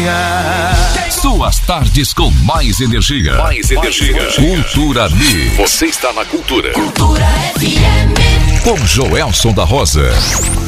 Suas tardes com mais energia. Mais energia. Cultura Mi. Você está na Cultura. Cultura FM. Com Joelson da Rosa.